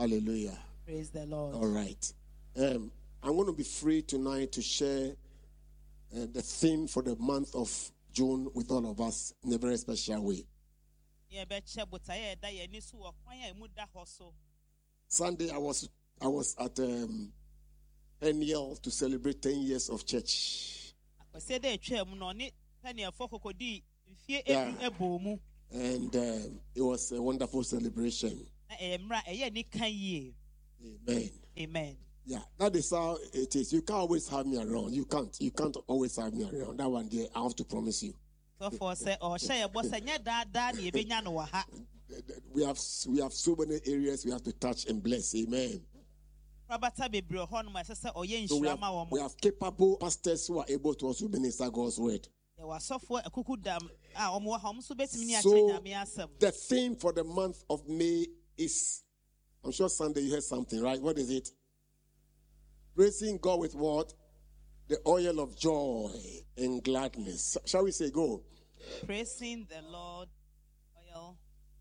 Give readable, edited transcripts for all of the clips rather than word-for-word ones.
Hallelujah. Praise the Lord. All right. I'm going to be free tonight to share the theme for the month of June with all of us in a very special way. Sunday, I was at NL to celebrate 10 years of church. Yeah. And it was a wonderful celebration. Amen. Amen. Yeah, that is how it is. You can't always have me around. You can't always have me around. That one day, I have to promise you. We have so many areas we have to touch and bless. Amen. So we have capable pastors who are able to also minister God's word. So the theme for the month of May is, I'm sure Sunday you heard something, right? What is it? Praising God with what? The oil of joy and gladness. Shall we say go? Praising the Lord. Oil.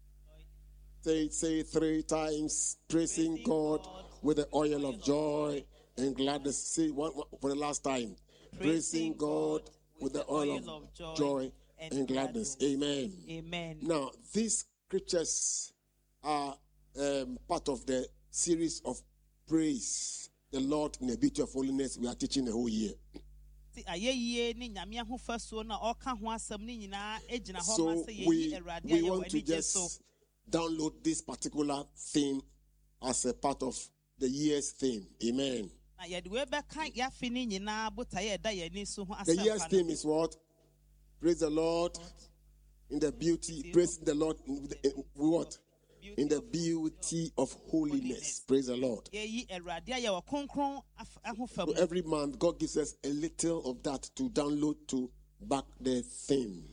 Say 3 times. Praising God with the oil of joy and gladness. Say one for the last time. Praising God with the oil of joy and gladness. Amen. Amen. Now, these scriptures are part of the series of praise the Lord in the beauty of holiness we are teaching the whole year. So we want to just download this particular theme as a part of the year's theme. Amen. The year's theme is what? Praise the Lord in the beauty. Praise the Lord in what? In the beauty of holiness. Praise the Lord. So every month, God gives us a little of that to download to back the theme.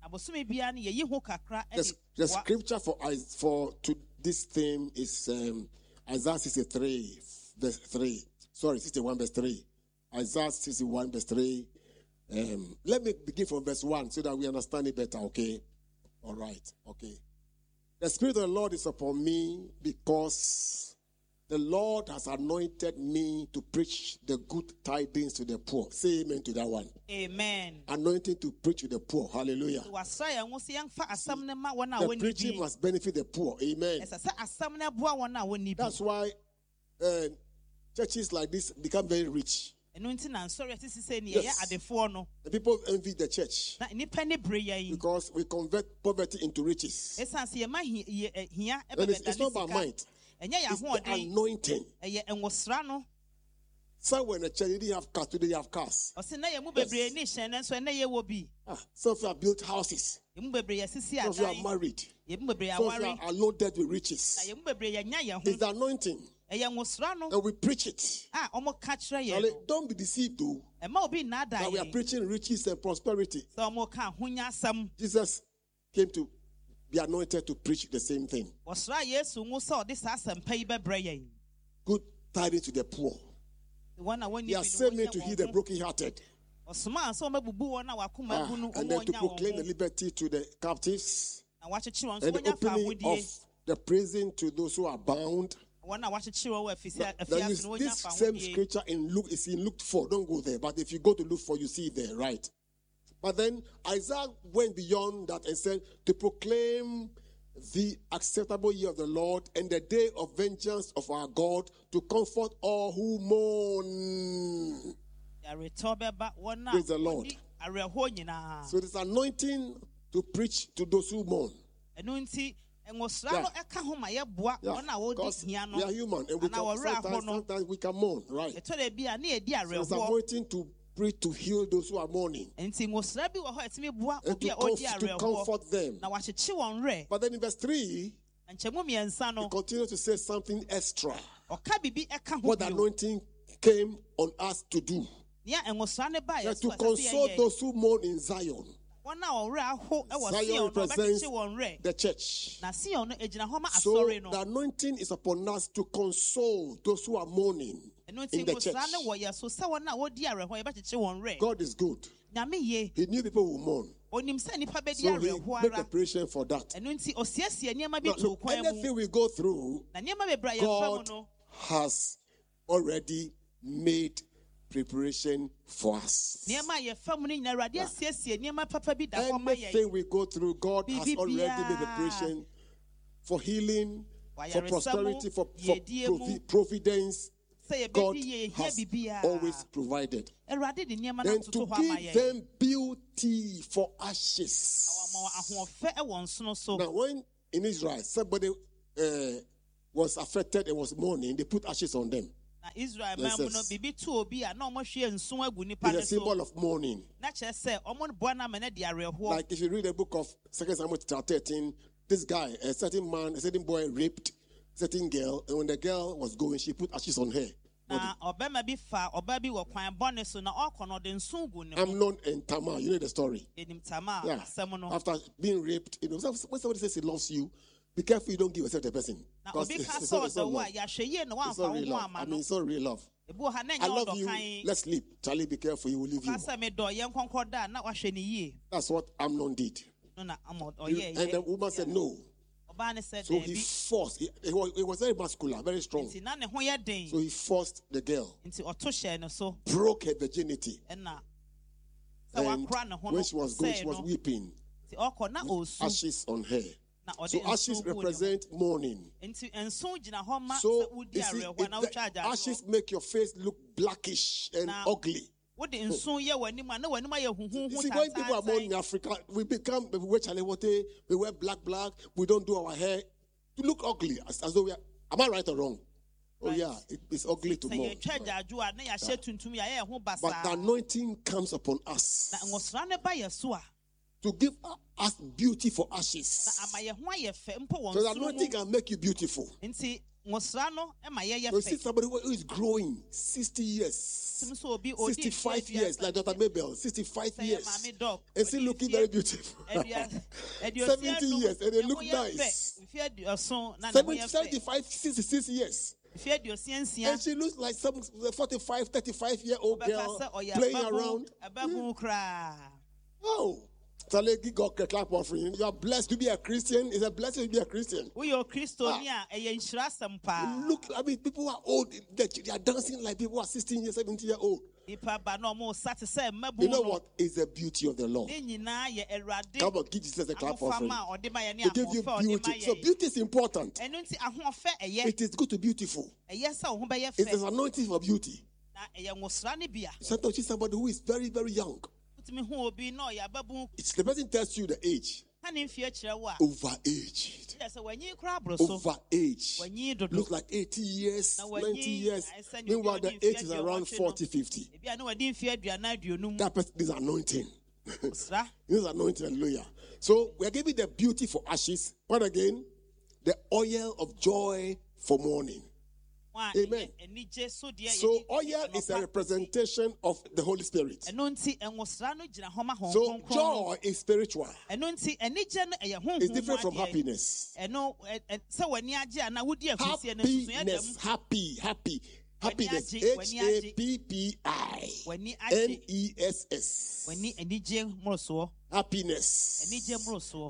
The scripture for this theme is Isaiah 63, verse 3. Sorry, 61, verse 3. Isaiah 61, verse 3. Let me begin from verse 1 so that we understand it better, okay? All right, okay. The Spirit of the Lord is upon me because the Lord has anointed me to preach the good tidings to the poor. Say amen to that one. Amen. Anointing to preach to the poor. Hallelujah. The preaching must benefit the poor. Amen. That's why churches like this become very rich. Yes. The people envy the church because we convert poverty into riches. And it's not by might. It's the anointing. Somewhere in the church, they didn't have cars. Today they have cars. Yes. Some of you have built houses. Some of you are married. Some of you are loaded with riches. It's the anointing. And we preach it. Don't be deceived, though. That we are preaching riches and prosperity. Jesus came to be anointed to preach the same thing. Good tidings to the poor. He has sent me to heal the brokenhearted. And then to proclaim the liberty to the captives. And the opening of the prison to those who are bound. This same scripture in Luke is in Luke 4. Don't go there. But if you go to Luke 4, you see it there, right? But then Isaiah went beyond that and said to proclaim the acceptable year of the Lord and the day of vengeance of our God, to comfort all who mourn. Praise the Lord. So this anointing to preach to those who mourn. Because we are human and we can, sometimes we can mourn, right? So it's anointing to preach to heal those who are mourning and to comfort them. But then in verse 3, he continues to say something extra. What the anointing came on us to do. To console those who mourn in Zion. Zion represents the church. So the anointing is upon us to console those who are mourning in the church. God is good. nyame ye He knew people would mourn. onim se nipa be di So he areho made ara preparation for that. enu nti osiesie niema bi Now, to look, kwan mu anything we go through, na niema be bra ye fam God no has already made preparation for us. niema ye fam no nyina awurade asiesie niema papa bi da hɔ ma ye Anything we go through, God has Bibi already bia. made preparation for healing, for Wayaresamo, prosperity, for yediemu. providence. se ye God be di ye hia has bibia always provided. awurade de niema na Then toto to hɔ ama give ye them beauty for ashes. ama ahoɔfɛ ɛwɔ nsono so Now, when in Israel somebody was affected and was mourning, they put ashes on them. na Israel Yes, man mu no yes. bibi tu obi a na ɔmo hwie nso agu nipa It's ne a so symbol of mourning. na kyerɛ sɛ ɔmo boa na ma na de awerɛhoɔ Like if you read the book of 2 Samuel chapter 13, this guy, a certain man, a certain boy raped a certain girl, and when the girl was going, she put ashes on her. na ɔbɛma bi fa ɔba bi wɔ kwan bɔne so na ɔkɔ no ɔde nso gu ne ho Amnon and Tamar, you know the story. enim tama a Yeah. asɛm no After being raped, when somebody says he loves you, be careful you don't give yourself to the person. na Because obi ka it's sɛ not ɔdɔ wo love. a yɛahwɛ yie na It's not woamfa real wo ho love. ama I no mean, it's not real love. ebu ha na I ɛnyɛ love ɔdɔ you. kan Let's sleep. Charlie, be careful. He will leave you. ka sɛ medɔ yɛn nkɔnkɔ da a na wahwɛ ne yie That's what Amnon did. no na ɔyɛ And the woman said no. ɔbaa ne sɛ So he daabi forced. He was very muscular, very strong. nti na ne ho yɛ den So he forced the girl, nti ɔto hyɛ no so broke her virginity. ɛna sɛ And wakora ne ho no when she was going, she ɔsɛe was no weeping. nti ɔkɔ na ɔsu Ashes on her. na ɔde So ashes nso gu ne ho represent mourning. nti nso gyina hɔ ma So sɛ wodi you see, awerɛhoɔ na wotwa the agyaadwoɔ ashes make your face look blackish and Now, ugly. wode nso yɛ w'anim a na w'anim ayɛ huhuhu You see, when people are mourning in Africa, we wear chalewote, we wear black, we don't do our hair. To look ugly, as though we are. Am I right or wrong? Oh, Right. yeah, it's ugly to sɛ mourn. yɛtwa agyaadwo a na yɛahyɛ tuntum yɛayɛ ho But the basaa anointing comes upon us na nwosra no ba yɛ so a to give us beauty for na ashes. ama yɛ ho ayɛ fɛ mpo wɔ So the nsoro anointing mu can make you beautiful. nti nwosra no ma yɛyɛ So you see fɛ somebody who is growing 60 years, tum sɛ obi ɔdi 65 years, like Dr. Mabel, 65 sɛ yɛ years, maame dɔk and still looking very beautiful. 70 years, and they look nice. mfe aduɔson na ne ho yɛ fɛ 75, 66 years. mfe aduosia nsia And she looks like some 45, 35-year-old wobɛka girl sɛ ɔyɛ playing around. ababu koraa Oh, Charlie, give God a clap offering. You are blessed to be a Christian. It's a blessing to be a Christian. woyɛ okristoni a ɛyɛ nhyira asɛm paa Look, I mean, people are old. They are dancing like people who are 16 years, 17-year-old. nipa ba na ɔmo sa te sɛ mmabu You know no what is the beauty of the Lord? ne nyinaa yɛ awurade Come on, give Jesus a clap offering. ahofama a ɔde ma yɛ ne To give you ahoɔfɛ a ɔde ma beauty. So yɛ beauty is important. ɛno nti ahoɔfɛ ɛyɛ It is good to be beautiful. ɛyɛ sɛ wo ho bɛyɛ It is fɛ anointing for beauty. na ɛyɛ nwosra ne bia Sometimes you see somebody who is very, very young. wotumi hu obi na ɔyɛ ababu It's the person tells you the age. ka ne mfie kyerɛ wo a Overaged. kyerɛ sɛ w'anyi koraa boro so Overaged. w'anyi dodo Looks like 80 years, Na 90 years. I send you Meanwhile, the the age is around inferior 40, 50. ebi a ne wadi mfie aduana aduonum That person is anointing. nwosra This is anointing, hallelujah. So we are giving the beauty for ashes. What again? The oil of joy for mourning. wa Amen. anigye so deɛ So oil is a representation of the Holy Spirit. ɛno nti nwosra no gyina hɔ ma hɔn So kronkron no joy is spiritual. ɛno nti anigye no ɛyɛ honhom It's different from mu adeɛ. happiness. ɛno sɛ w'ani agye a na wodi ahusie no nsusuɛ da Happiness, mu happy. Happiness. agye, w'ani agye. Happi. w'ani agye Ness. w'ani anigye mmorosoɔ Happiness. anigye mmorosoɔ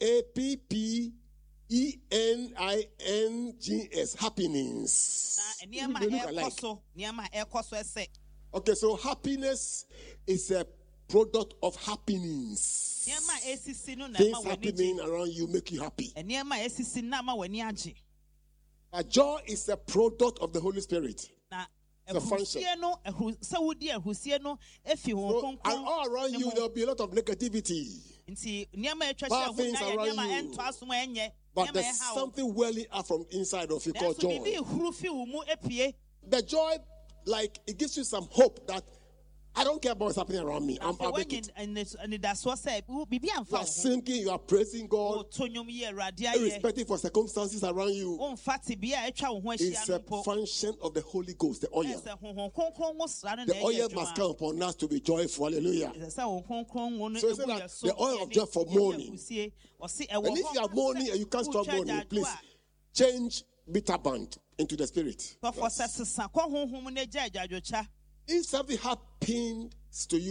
Happiness. Happiness. na nneɛma They a look ɛrekɔ alike. so nneɛma a ɛrekɔ so ɛsɛ Okay, so happiness is a product of happenings. nneɛma a esisi no na Things ɛma w'ani gye happening around you make you happy. nneɛma a esisi na ama w'ani agye But joy is a product of the Holy Spirit. na It's a function. ahusie no sɛ wodi ahusie no efi So, wɔn and all around you, there'll be a lot of negativity. nti nneɛma a atwa Bad hyɛ things ho na yɛ around nneɛma you. ɛntoa so ma ɛnyɛ But nneɛma there's ɛha wo something welling up from inside of you called nanso biribi joy. ehuru fi wo mu epie The joy, like, it gives you some hope that I don't care about what's happening around me. I'll make it. anidasoɔ sɛ biribi You amfa are wo ho singing, you are praising God, woto nnwom yɛ awurade ayɛ irrespective of circumstances around you. womfa tebea a atwa wo ho ahyia It's no a mpo function of the Holy Ghost, the oil. ɛsɛ honhom kronkron wo sra no na The ɛyɛ oil must adwuma come upon us to be joyful. Hallelujah. ɛsɛ sɛ wo kronkron wo no So he ɛgu said that yɛ so the oil of yɛne- joy for yɛne mourning. ahusie. Ɔse ɛwɔ And if hɔ you are sɛ mourning and you can't stop wotwa mourning, agyaadwo please a, change bitter band into the spirit. kɔfɔ sɛ sesa kɔ honhom no agya agyaadwotwa If something happens to you,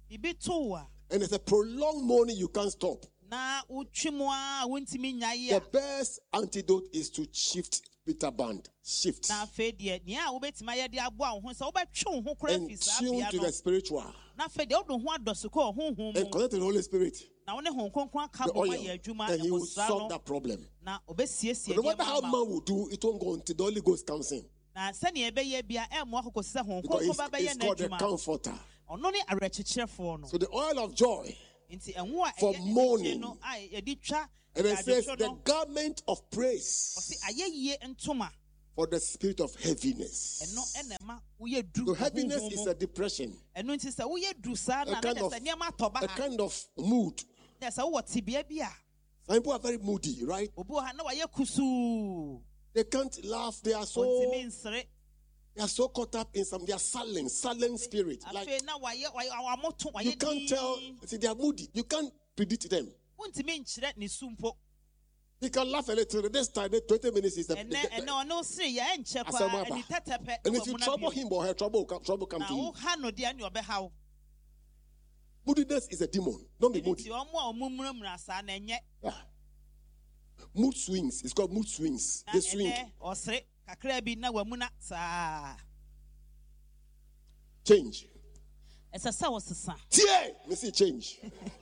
Ibi to a. And it's a prolonged mourning you can't stop. Na utwi mu a wontimi nyae The a. best antidote is to shift bitter band. Shift. Na fe de nia wobetima ye de abo a ho se wobetwe wo ho kora And fi sa tune bia to no. the spiritual. Na fe de odo ho adoso ko honhom And mu. connect to the Holy Spirit. Na wone hon kronkron aka The bo ma oil. ye adwuma And he will ebosra solve no. that problem. Na obesiesie No matter de how ma. man will do, it won't go until the Holy Ghost comes in. Na sani ebe ye bia e mo akoko se hon Because kronkron ba be ye it's na called the adwuma. comforter. Ono ne arechichirefo no. So the oil of joy. Nti enwo a For eye mourning. no a ye di twa. And it says the garment of Osi praise ayeye ntoma. for the spirit of heaviness. Eno enema wo ye dru. So heaviness is a depression. Eno nti se wo ye dru sa na kind na of- se niam atoba A ha. kind of mood. Na se wo tibia bia. Some people are very moody, right? Obu ha na wa ye kusu. They can't laugh. They are Ontimi nsere. caught up in some. They are silent spirit. Like Afi na wa ye amoto wa ye you can't tell. See, they are moody. You can't predict them. Ontimi nkyere ne sumpo. You can laugh a little. This time, 20 minutes is the. Ene ono se ye enche kwa Asamaba. ani tetepe. And if you trouble him or her, trouble come na to wo you. ha no de ani obehaw. Moodiness is a demon. Don't be Nti moody. omo a omumramra sa na enye. Yeah. Mood swings. It's called mood swings. Na They swing. ene osere kakra bi na wamuna sa. Change. Esa sa wosesa. Tie! Me see change.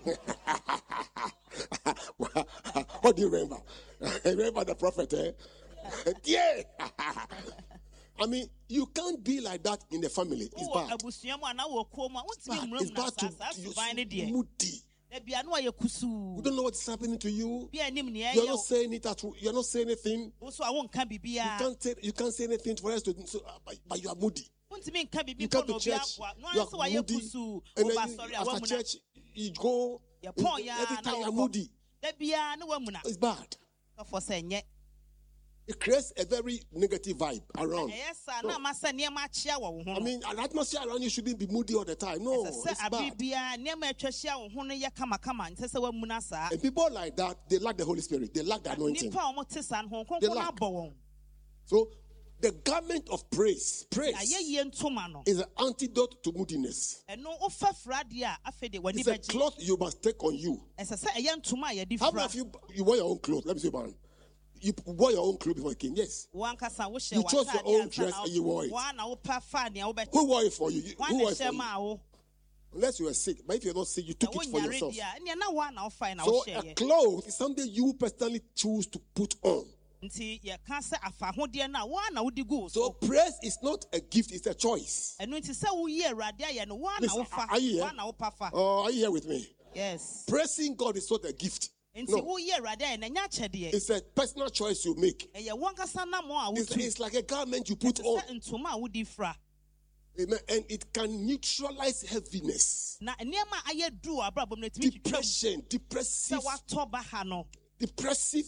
What do you remember? Remember the prophet, eh? Tie! I mean, you can't be like that in the family. It's Wo bad. abusua mu ana wo ko mu a It's wontimi bad. It's mramra bad sa to sa you're suban ne de. so moody. Da bia no aye kusu. You don't know what's happening to you. Bia nim ne You're aye. not saying it at you're not saying anything. Wo so a wo nka bibia. You can't say anything for us to so, but you are moody. Wontimi nka bibi You ko come to no church, bia no you anso are aye moody, kusu. and Wo then ba you, sorry a after wamuna. church, you go, Ya pon ya every na time wo you're ko. moody. Da bia no wamuna. It's bad. For say nye. It creates a very negative vibe around. Yes, na ma se niam achia wo ho. I mean, an atmosphere around you shouldn't be moody all the time. No, Se it's bad. abibia niam atwa hia wo ho no ye kama nse se wamuna sa. And people like that, they lack the Holy Spirit. They lack the anointing. Nipa omo te san ho They konkon lack. abo won. So, the garment of praise Ayeye ntoma no. is an antidote to moodiness. Eno ofa frade a afede wani It's a beji. cloth you must take on you. Ese se eye ntoma a ye di How many fra. of you wear your own clothes? Let me see, man. You wore your own clothes before you came. Yes. Wankasa wo hye You chose your own dress and you wore it. Wa na wo pa fa ne wo be. Who wore it for you? Wa Who na wore it for hye you? ma wo. Unless you were sick. But if you're not sick, you took it for yourself. Ne na wa na wo fa na So wo a hye. cloth is something you personally choose to put on. Nti ye kan se afa hode na wa na wo di go So so. praise is not a gift, it's a choice. Eno nti se wo yi awurade aye no wa na Listen, wo fa. are you here? Wa na wo pa fa. Oh, are you here with me? Yes. Praising God is not a gift. Nti No, wo yi awurade aye na nya kyede. it's a personal choice you make. Eye wankasa na mo a wo tu. It's like a garment you put on. Se ntoma a wo di fra. Amen. And it can neutralize heaviness, Na niema aye du abrabom na timi twitwam. depression, Se depressive, wa to ba ha no. depressive.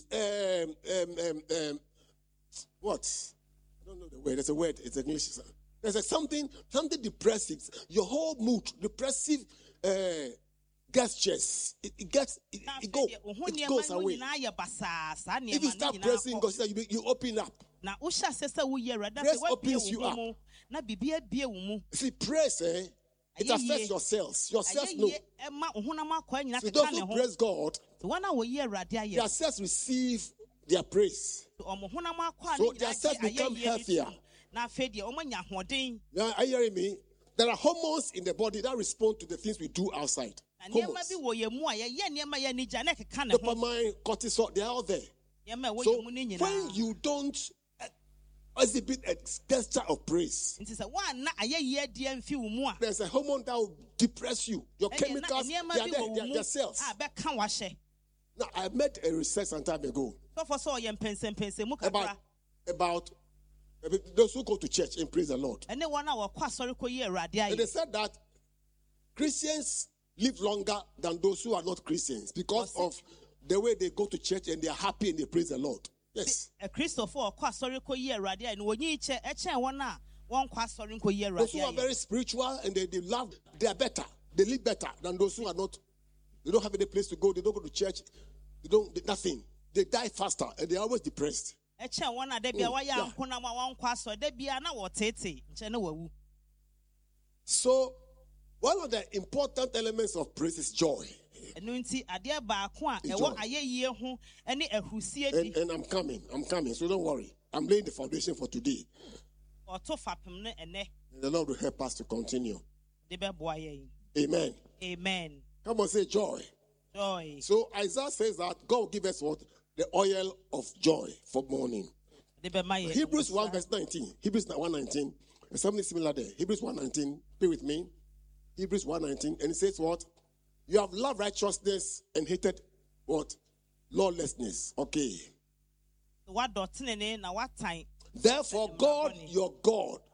What? I don't know the word. There's a word. It's English. There's a something depressive. Your whole mood, depressive gestures. It goes away. If you start pressing God, you open up. Na wo hya se wo yi awurade Praise se wa bie opens you wo up. mu na bibia bie wo mu. See, praise, it affects your cells. Your cells know. Ayeye ema ohunam akwa nyina See, keka those ne who ho. praise God, So wana wo yi awurade aye. their cells receive their praise. Omo honam akwa So ne their nyina cells become healthier. Na afɛ deɛ ɔmo nya ahoɔden. Now, are you hearing me? There are hormones in the body that respond to the things we do outside. Na nneɛma Hormones. bi wɔ yɛn mu a yɛyɛ nneɛma yɛ anigya na ɛkeka ne ho. Dopamine, cortisol, they are all there. Nneɛma a ɛwɔ So yɛn mu ne when nyinaa. you don't exhibit a gesture of praise, Nti sɛ woanna ayɛyie adeɛ mfi wo mu a. there's a hormone that will depress you. Your ɛnneɛ na chemicals, they nneɛma are bi there, wɔ they wo are mu their cells. a bɛka wahyɛ. Now, I made a research some time ago Sɔfo sɛ ɔyɛ mpɛnsɛmpɛnsɛ mu about kakra. those who go to church and praise the Lord. Ɛne wɔn a wɔkɔ asɔre kɔyi awurade And they ayɛ. said that Christians live longer than those who are not Christians because of the way they go to church and they are happy and they praise the Lord. Yes. Kristofo ɔkɔ asɔre kɔyi awurade ayɛ no wɔnyi kyɛ ɛkyɛn wɔn a wɔnkɔ asɔre nkɔyi Those awurade who are ayɛ. very spiritual and they love, they are better. They live better than those who are not. They don't have any place to go. They don't go to church. Nothing. They die faster and they're always depressed. ɛkyɛn wɔn a da bia wɔyɛ yeah. ankonam a wɔnkɔ asɔre da bia na wɔtete nkyɛn na wɔwu. So, One of the important elements of praise is joy. ɛno nti adeɛ baako a Joy. ɛwɔ ayɛyie ho ne ahurusie di And I'm coming. So don't worry. I'm laying the foundation for today. ɔto fapem no ɛnɛ And the Lord will help us to continue. de bɛboa yɛn. Amen. Amen. Come on, say joy. Joy. So Isaiah says that God will give us what? The oil of joy for morning. De bɛma yɛn. Hebrews 1 verse 19. Hebrews 1:19. There's something similar there. Hebrews 1:19. Be with me. Hebrews 1:19. And it says what? You have loved righteousness and hated what? Lawlessness. Okay. Wadɔ tenene na watan. Therefore, God, your God,